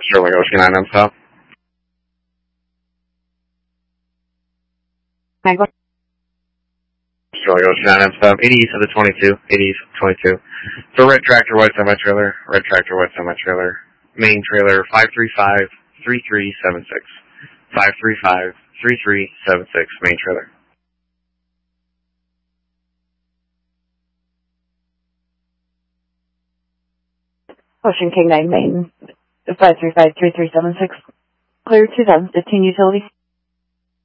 Sterling Ocean 9 stop. Magway. Sterling Ocean 9 stop. 80 east of the 22. 80 east of the 22. So red tractor, white semi-trailer. Red tractor, white semi-trailer. Main trailer 535-3376. 535-3376. Main trailer. Ocean King 9 Main. 535-3376. Clear 2015 utility.